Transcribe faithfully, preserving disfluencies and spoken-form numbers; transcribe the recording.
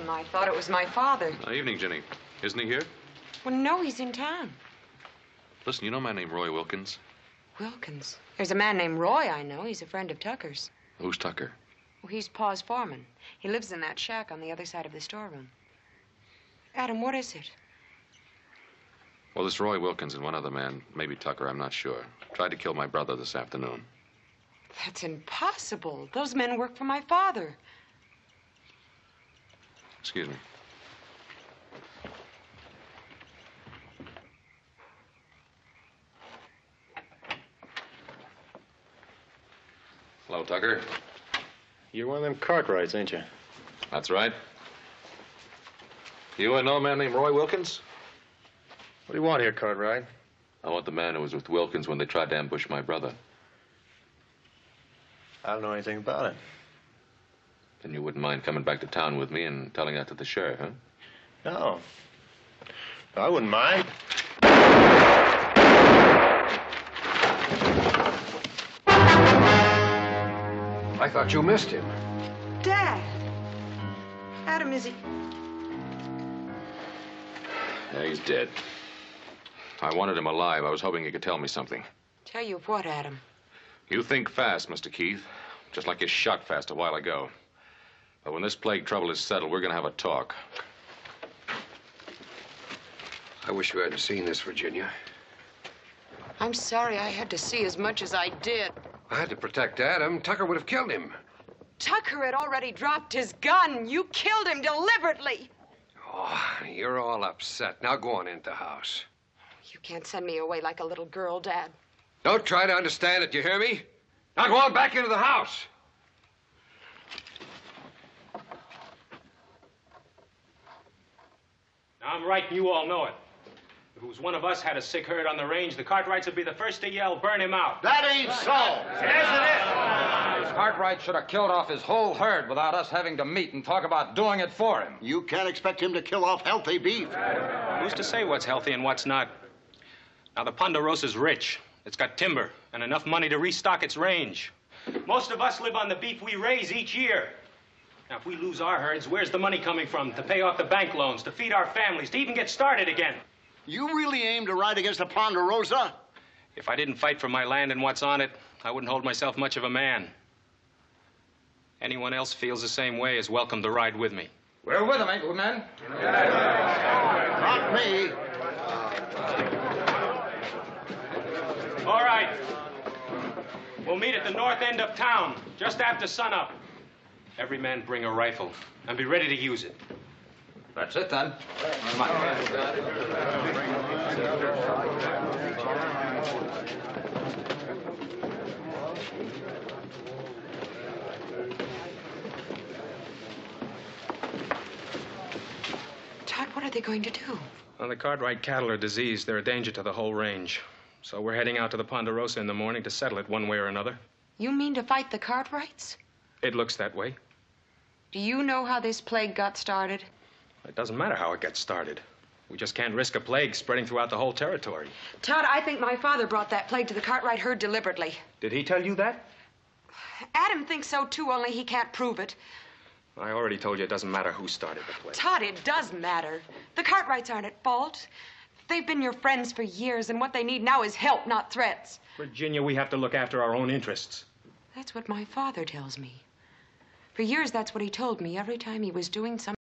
Adam. I thought it was my father. Uh, evening, Jenny. Isn't he here? Well, no, he's in town. Listen, you know a man named Roy Wilkins? Wilkins? There's a man named Roy I know. He's a friend of Tucker's. Who's Tucker? Well, he's Pa's foreman. He lives in that shack on the other side of the storeroom. Adam, what is it? Well, this Roy Wilkins and one other man, maybe Tucker, I'm not sure, tried to kill my brother this afternoon. That's impossible. Those men work for my father. Excuse me. Hello, Tucker. You're one of them Cartwrights, ain't you? That's right. You uh, know a man named Roy Wilkins? What do you want here, Cartwright? I want the man who was with Wilkins when they tried to ambush my brother. I don't know anything about it. Then you wouldn't mind coming back to town with me and telling that to the sheriff, huh? No. I wouldn't mind. I thought you missed him. Dad! Adam, is he... Yeah, he's dead. I wanted him alive. I was hoping he could tell me something. Tell you what, Adam? You think fast, Mister Keith. Just like you shot fast a while ago. But when this plague trouble is settled, we're going to have a talk. I wish you hadn't seen this, Virginia. I'm sorry I had to see as much as I did. I had to protect Adam. Tucker would have killed him. Tucker had already dropped his gun. You killed him deliberately. Oh, you're all upset. Now go on into the house. You can't send me away like a little girl, Dad. Don't try to understand it, you hear me? Now go on back into the house. Now, I'm right, and you all know it. If it was one of us had a sick herd on the range, the Cartwrights would be the first to yell, burn him out. That ain't so. Yes, it is. Cartwright should have killed off his whole herd without us having to meet and talk about doing it for him. You can't expect him to kill off healthy beef. Who's to say what's healthy and what's not? Now, the Ponderosa's rich. It's got timber and enough money to restock its range. Most of us live on the beef we raise each year. Now, if we lose our herds, where's the money coming from to pay off the bank loans, to feed our families, to even get started again? You really aim to ride against the Ponderosa? If I didn't fight for my land and what's on it, I wouldn't hold myself much of a man. Anyone else feels the same way is welcome to ride with me. We're with him, ain't we, men? Not me. All right. We'll meet at the north end of town, just after sunup. Every man bring a rifle and be ready to use it. That's it, then. Come on. Todd, what are they going to do? Well, the Cartwright cattle are diseased. They're a danger to the whole range. So we're heading out to the Ponderosa in the morning to settle it one way or another. You mean to fight the Cartwrights? It looks that way. Do you know how this plague got started? It doesn't matter how it gets started. We just can't risk a plague spreading throughout the whole territory. Todd, I think my father brought that plague to the Cartwright herd deliberately. Did he tell you that? Adam thinks so, too, only he can't prove it. I already told you it doesn't matter who started the plague. Todd, it does matter. The Cartwrights aren't at fault. They've been your friends for years, and what they need now is help, not threats. Virginia, we have to look after our own interests. That's what my father tells me. For years, that's what he told me every time he was doing something.